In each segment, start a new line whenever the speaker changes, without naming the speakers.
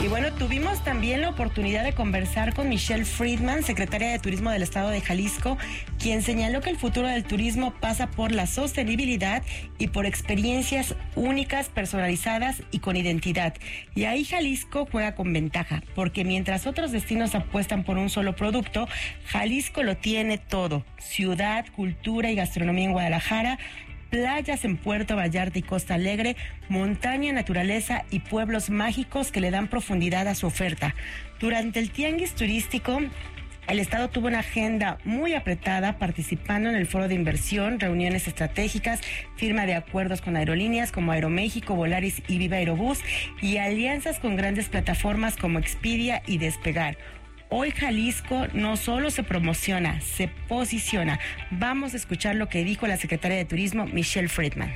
Y bueno, tuvimos también la oportunidad de conversar con Michelle Friedman, secretaria de Turismo del Estado de Jalisco, quien señaló que el futuro del turismo pasa por la sostenibilidad y por experiencias únicas, personalizadas y con identidad. Y ahí Jalisco juega con ventaja, porque mientras otros destinos apuestan por un solo producto, Jalisco lo tiene todo: ciudad, cultura y gastronomía en Guadalajara, playas en Puerto Vallarta y Costa Alegre, montaña, naturaleza y pueblos mágicos que le dan profundidad a su oferta. Durante el tianguis turístico, el Estado tuvo una agenda muy apretada, participando en el foro de inversión, reuniones estratégicas, firma de acuerdos con aerolíneas como Aeroméxico, Volaris y Viva Aerobús, y alianzas con grandes plataformas como Expedia y Despegar. Hoy Jalisco no solo se promociona, se posiciona. Vamos a escuchar lo que dijo la secretaria de Turismo, Michelle Friedman.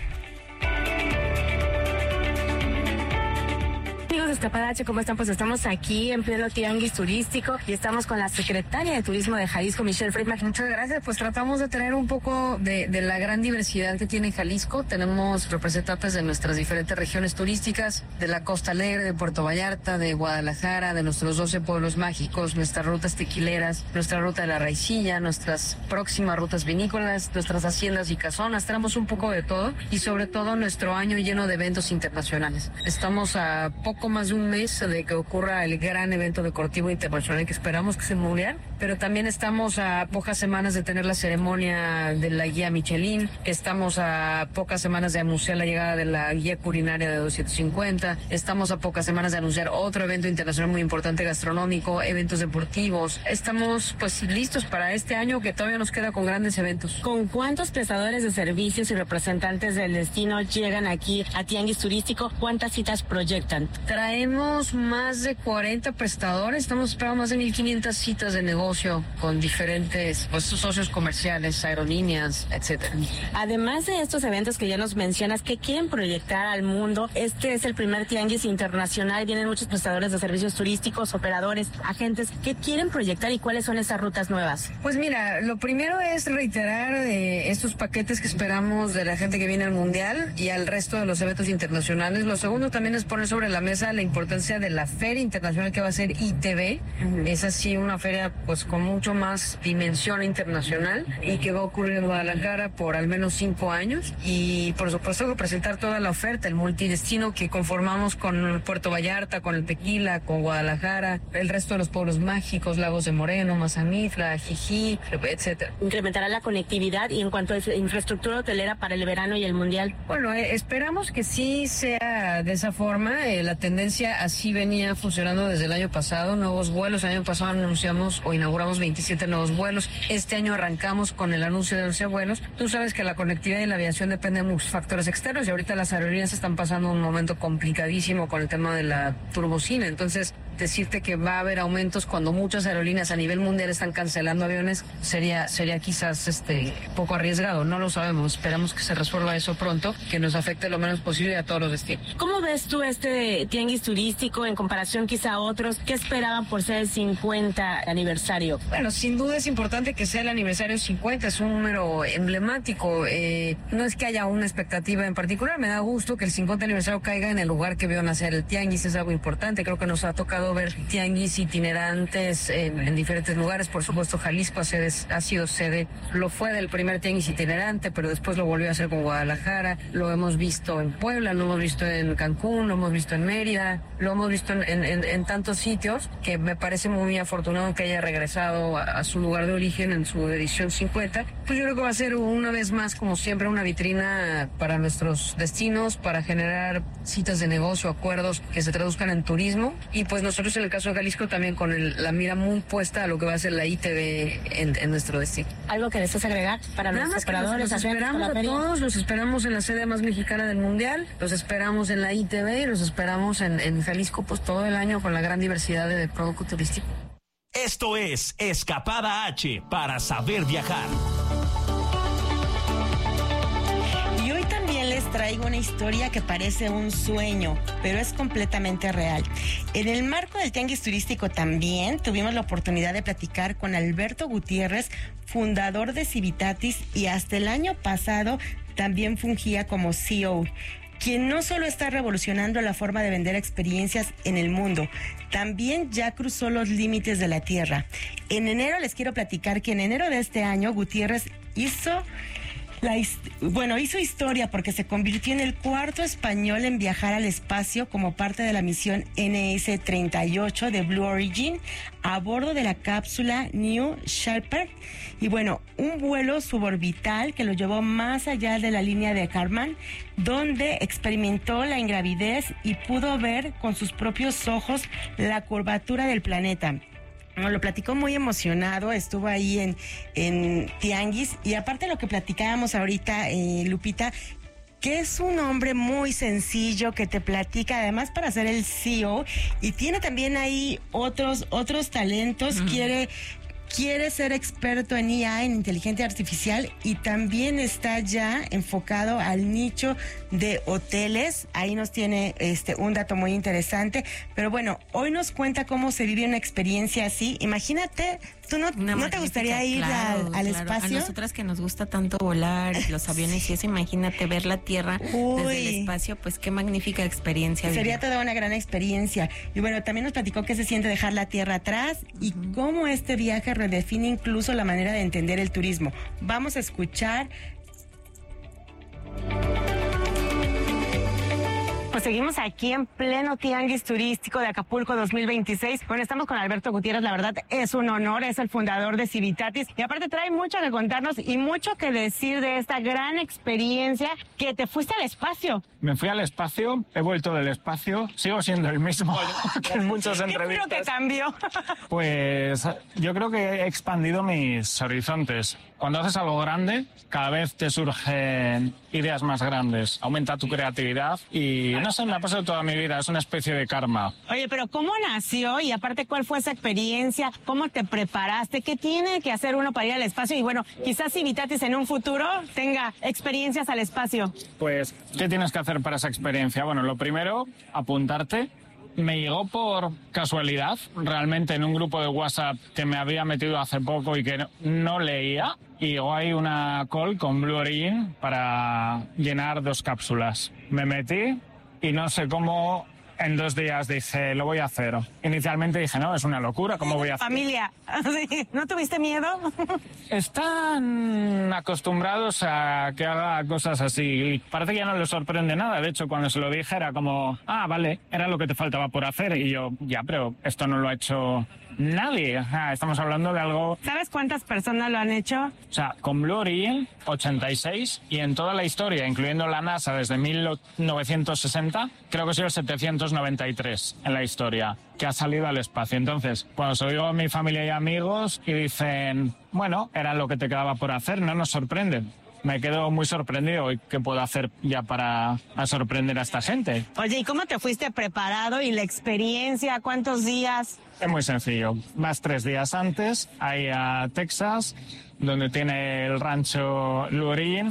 Amigos de Escapada H, ¿cómo están? Pues estamos aquí en pleno tianguis turístico y estamos con la secretaria de Turismo de Jalisco, Michelle Friedman.
Muchas gracias. Pues tratamos de tener un poco de la gran diversidad que tiene Jalisco. Tenemos representantes de nuestras diferentes regiones turísticas, de la Costa Alegre, de Puerto Vallarta, de Guadalajara, de nuestros 12 pueblos mágicos, nuestras rutas tequileras, nuestra ruta de la Raicilla, nuestras próximas rutas vinícolas, nuestras haciendas y casonas. Tenemos un poco de todo y sobre todo nuestro año lleno de eventos internacionales. Estamos a poco más de un mes de que ocurra el gran evento deportivo internacional que esperamos que sea mundial, pero también estamos a pocas semanas de tener la ceremonia de la guía Michelin, estamos a pocas semanas de anunciar la llegada de la guía culinaria de 250, estamos a pocas semanas de anunciar otro evento internacional muy importante gastronómico, eventos deportivos. Estamos pues listos para este año que todavía nos queda con grandes eventos.
¿Con cuántos prestadores de servicios y representantes del destino llegan aquí a tianguis turístico? ¿Cuántas citas proyectan?
Traemos más de 40 prestadores, estamos esperando más de 1,500 citas de negocio con diferentes socios comerciales, aerolíneas, etcétera.
Además de estos eventos que ya nos mencionas, que quieren proyectar al mundo, este es el primer tianguis internacional, vienen muchos prestadores de servicios turísticos, operadores, agentes, ¿qué quieren proyectar y cuáles son esas rutas nuevas?
Pues mira, lo primero es reiterar estos paquetes que esperamos de la gente que viene al Mundial y al resto de los eventos internacionales. Lo segundo también es poner sobre la mesa la importancia de la feria internacional que va a ser ITB. Es así una feria pues con mucho más dimensión internacional y que va a ocurrir en Guadalajara por al menos 5 años y por supuesto presentar toda la oferta, el multidestino que conformamos con Puerto Vallarta, con el Tequila, con Guadalajara, el resto de los pueblos mágicos, Lagos de Moreno, Mazamitla, Jijí, etcétera.
¿Incrementará la conectividad y en cuanto a infraestructura hotelera para el verano y el Mundial?
Bueno, esperamos que sí sea de esa forma. La tendencia así venía funcionando desde el año pasado. Nuevos vuelos, el año pasado anunciamos o inauguramos 27 nuevos vuelos. Este año arrancamos con el anuncio de 11 vuelos. Tú sabes que la conectividad y la aviación dependen de muchos factores externos y ahorita las aerolíneas están pasando un momento complicadísimo con el tema de la turbocina. Entonces, decirte que va a haber aumentos cuando muchas aerolíneas a nivel mundial están cancelando aviones sería quizás poco arriesgado. No lo sabemos. Esperamos que se resuelva eso pronto, que nos afecte lo menos posible a todos los destinos.
¿Cómo ves tú este tianguis turístico en comparación quizá a otros? ¿Qué esperaban por ser el 50 aniversario?
Bueno, sin duda es importante que sea el aniversario 50, es un número emblemático. No es que haya una expectativa en particular, me da gusto que el 50 aniversario caiga en el lugar que vio nacer el tianguis, es algo importante. Creo que nos ha tocado ver tianguis itinerantes en diferentes lugares. Por supuesto, Jalisco ha sido sede, lo fue del primer tianguis itinerante, pero después lo volvió a hacer con Guadalajara. Lo hemos visto en Puebla, lo hemos visto en Cancún, lo hemos visto en Mérida, lo hemos visto en tantos sitios que me parece muy afortunado que haya regresado a su lugar de origen en su edición 50. Pues yo creo que va a ser una vez más, como siempre, una vitrina para nuestros destinos, para generar citas de negocio, acuerdos que se traduzcan en turismo y pues nosotros en el caso de Jalisco también con la mira muy puesta a lo que va a ser la ITB en nuestro destino.
¿Algo que desees agregar para nuestros operadores?
Los esperamos a todos, los esperamos en la sede más mexicana del Mundial, los esperamos en la ITB y los esperamos en Jalisco pues todo el año con la gran diversidad de producto turístico.
Esto es Escapada H para saber viajar.
Y hoy también les traigo una historia que parece un sueño, pero es completamente real. En el marco del tianguis turístico también tuvimos la oportunidad de platicar con Alberto Gutiérrez, fundador de Civitatis, y hasta el año pasado también fungía como CEO. quien no solo está revolucionando la forma de vender experiencias en el mundo, también ya cruzó los límites de la Tierra. En enero les quiero platicar que en enero de este año Gutiérrez hizo historia porque se convirtió en el cuarto español en viajar al espacio como parte de la misión NS-38 de Blue Origin a bordo de la cápsula New Shepard. Y bueno, un vuelo suborbital que lo llevó más allá de la línea de Kármán, donde experimentó la ingravidez y pudo ver con sus propios ojos la curvatura del planeta. Nos lo platicó muy emocionado, estuvo ahí en Tianguis, y aparte de lo que platicábamos ahorita, Lupita, que es un hombre muy sencillo que te platica, además para ser el CEO, y tiene también ahí otros talentos, quiere ser experto en IA, en inteligencia artificial, y también está ya enfocado al nicho de hoteles. Ahí nos tiene un dato muy interesante. Pero bueno, hoy nos cuenta cómo se vive una experiencia así. Imagínate, ¿tú no te gustaría ir al espacio?
A nosotras que nos gusta tanto volar, los aviones y eso, imagínate ver la Tierra desde el espacio, pues qué magnífica experiencia.
Sería toda una gran experiencia. Y bueno, también nos platicó qué se siente dejar la Tierra atrás y cómo este viaje redefine incluso la manera de entender el turismo. Vamos a escuchar. Pues seguimos aquí en pleno Tianguis Turístico de Acapulco 2026. Bueno, estamos con Alberto Gutiérrez, la verdad es un honor, es el fundador de Civitatis y aparte trae mucho que contarnos y mucho que decir de esta gran experiencia que te fuiste al espacio.
Me fui al espacio, he vuelto del espacio, sigo siendo el mismo que en muchas entrevistas.
¿Qué creo que cambió?
Pues yo creo que he expandido mis horizontes. Cuando haces algo grande, cada vez te surgen ideas más grandes, aumenta tu creatividad y no sé, me ha pasado toda mi vida, es una especie de karma.
Oye, pero ¿cómo nació? Y aparte, ¿cuál fue esa experiencia? ¿Cómo te preparaste? ¿Qué tiene que hacer uno para ir al espacio? Y bueno, quizás Civitatis en un futuro tenga experiencias al espacio.
Pues, ¿qué tienes que hacer para esa experiencia? Bueno, lo primero, apuntarte. Me llegó por casualidad, realmente en un grupo de WhatsApp que me había metido hace poco y que no leía. Y llegó ahí una call con Blue Origin para llenar 2 cápsulas. Me metí y no sé cómo en 2 días dije, lo voy a hacer. Inicialmente dije, no, es una locura, ¿cómo voy a hacer?
Familia, ¿no tuviste miedo?
Están acostumbrados a que haga cosas así. Parece que ya no les sorprende nada. De hecho, cuando se lo dije era como, vale, era lo que te faltaba por hacer. Y yo, ya, pero esto no lo ha hecho nadie. Estamos hablando de algo...
¿Sabes cuántas personas lo han hecho?
O sea, con Blue Origin, 86, y en toda la historia, incluyendo la NASA desde 1960, creo que soy el 793 en la historia que ha salido al espacio. Entonces, cuando se lo digo a mi familia y amigos y dicen, bueno, era lo que te quedaba por hacer, no nos sorprenden. Me quedo muy sorprendido. ¿Y qué puedo hacer ya para sorprender a esta gente?
Oye, ¿y cómo te fuiste preparado y la experiencia? ¿Cuántos días?
Es muy sencillo. Vas 3 días antes, ahí a Texas, donde tiene el rancho Blue Origin,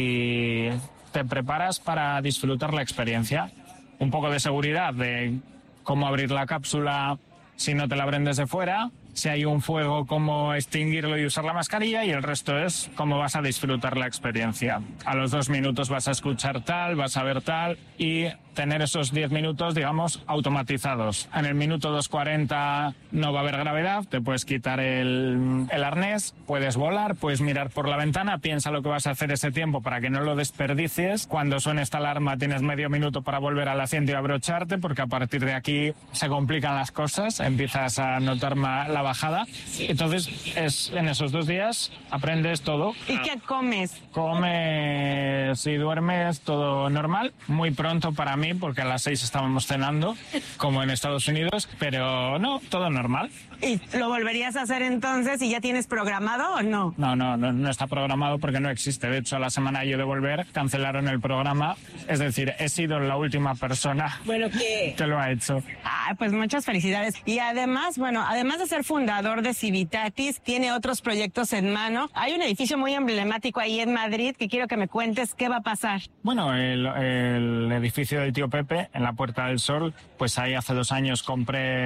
y te preparas para disfrutar la experiencia. Un poco de seguridad de cómo abrir la cápsula si no te la abren desde fuera, si hay un fuego, cómo extinguirlo y usar la mascarilla, y el resto es cómo vas a disfrutar la experiencia. A los 2 minutos vas a escuchar tal, vas a ver tal y tener esos 10 minutos, digamos, automatizados. En el minuto 2:40 no va a haber gravedad, te puedes quitar el arnés, puedes volar, puedes mirar por la ventana, piensa lo que vas a hacer ese tiempo para que no lo desperdicies. Cuando suene esta alarma tienes medio minuto para volver al asiento y abrocharte, porque a partir de aquí se complican las cosas, empiezas a notar la bajada. Entonces, en esos 2 días aprendes todo.
¿Y qué comes?
Comes y duermes todo normal. Muy pronto para mí, porque a las 6 estábamos cenando, como en Estados Unidos, pero no, todo normal.
¿Y lo volverías a hacer entonces y ya tienes programado o no?
No está programado porque no existe. De hecho, a la semana yo de volver cancelaron el programa. Es decir, he sido la última persona que lo ha hecho.
Pues muchas felicidades. Y además, además de ser fundador de Civitatis, tiene otros proyectos en mano. Hay un edificio muy emblemático ahí en Madrid que quiero que me cuentes qué va a pasar.
Bueno, el edificio del tío Pepe en la Puerta del Sol, pues ahí hace 2 años compré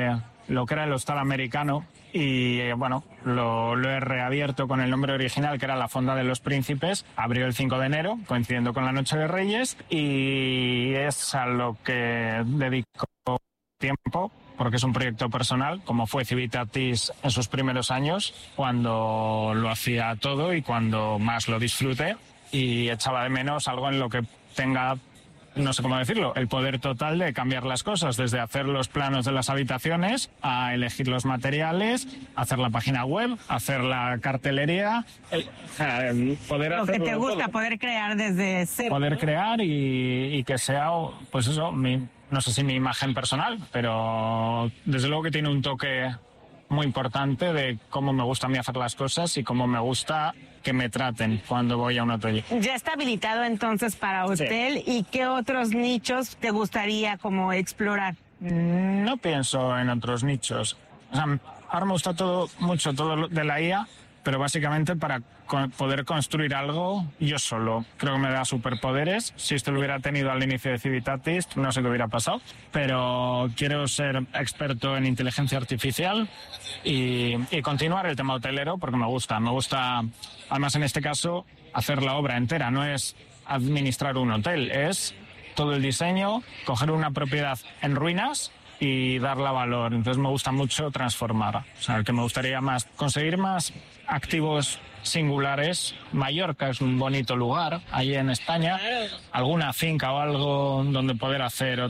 lo que era el hostal americano, y bueno, lo he reabierto con el nombre original, que era la Fonda de los Príncipes. Abrió el 5 de enero, coincidiendo con la Noche de Reyes, y es a lo que dedico tiempo, porque es un proyecto personal, como fue Civitatis en sus primeros años, cuando lo hacía todo y cuando más lo disfruté, y echaba de menos algo en lo que tenga, no sé cómo decirlo, el poder total de cambiar las cosas, desde hacer los planos de las habitaciones, a elegir los materiales, hacer la página web, hacer la cartelería, poder
lo
hacerlo
que te gusta,
todo.
poder crear desde cero.
Poder crear y que sea, pues eso, no sé si mi imagen personal, pero desde luego que tiene un toque muy importante de cómo me gusta a mí hacer las cosas y cómo me gusta que me traten cuando voy a un hotel.
Ya está habilitado entonces para hotel. Sí. ¿Y qué otros nichos te gustaría como explorar?
No pienso en otros nichos. O sea, ahora me gusta mucho todo de la IA, pero básicamente para poder construir algo yo solo. Creo que me da superpoderes. Si esto lo hubiera tenido al inicio de Civitatis, no sé qué hubiera pasado. Pero quiero ser experto en inteligencia artificial y continuar el tema hotelero porque me gusta. Me gusta, además en este caso, hacer la obra entera. No es administrar un hotel, es todo el diseño, coger una propiedad en ruinas y darle valor. Entonces me gusta mucho transformar. O sea, que me gustaría conseguir más activos singulares. Mallorca es un bonito lugar, ahí en España. Alguna finca o algo donde poder hacer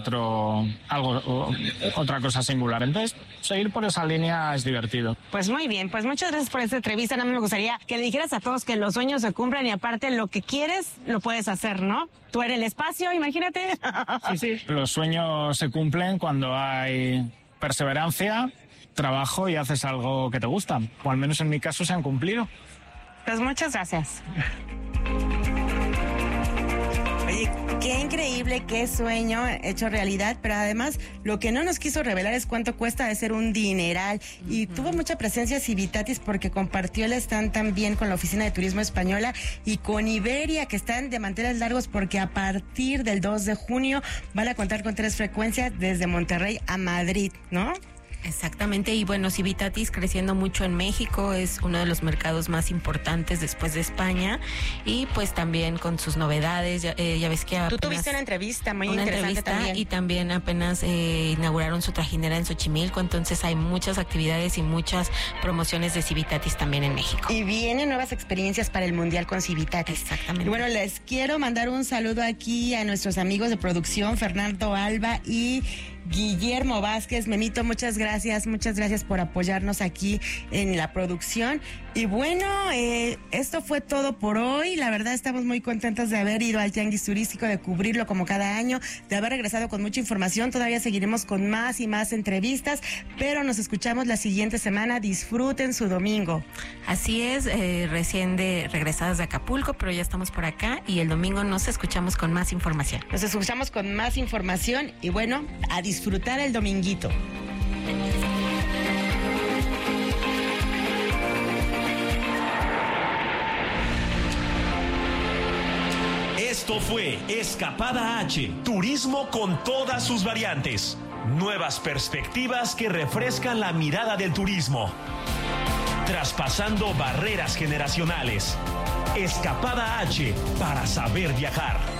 otra cosa singular. Entonces, seguir por esa línea es divertido.
Pues muy bien, pues muchas gracias por esta entrevista. A mí me gustaría que le dijeras a todos que los sueños se cumplan y aparte lo que quieres lo puedes hacer, ¿no? Tú eres el espacio, imagínate.
Sí. Los sueños se cumplen cuando hay perseverancia, trabajo y haces algo que te gusta. O al menos en mi caso se han cumplido.
Pues muchas gracias.
Oye, qué increíble, qué sueño hecho realidad, pero además lo que no nos quiso revelar es cuánto cuesta de ser un dineral. Y tuvo mucha presencia Civitatis porque compartió el stand también con la Oficina de Turismo Española y con Iberia, que están de manteles largos porque a partir del 2 de junio van a contar con 3 frecuencias desde Monterrey a Madrid, ¿no?
Exactamente, y bueno, Civitatis creciendo mucho en México, es uno de los mercados más importantes después de España, y pues también con sus novedades, ya ves que
tú tuviste una entrevista muy interesante también.
Y también apenas inauguraron su trajinera en Xochimilco, entonces hay muchas actividades y muchas promociones de Civitatis también en México.
Y vienen nuevas experiencias para el Mundial con Civitatis.
Exactamente.
Y bueno, les quiero mandar un saludo aquí a nuestros amigos de producción, Fernando Alba y Guillermo Vázquez. Memito, muchas gracias por apoyarnos aquí en la producción. Y bueno, esto fue todo por hoy. La verdad estamos muy contentos de haber ido al Tianguis Turístico, de cubrirlo como cada año, de haber regresado con mucha información. Todavía seguiremos con más y más entrevistas, pero nos escuchamos la siguiente semana. Disfruten su domingo.
Así es, recién regresadas de Acapulco, pero ya estamos por acá y el domingo nos escuchamos con más información.
Nos escuchamos con más información y bueno, a disfrutar el dominguito.
Esto fue Escapada H, turismo con todas sus variantes. Nuevas perspectivas que refrescan la mirada del turismo. Traspasando barreras generacionales. Escapada H para saber viajar.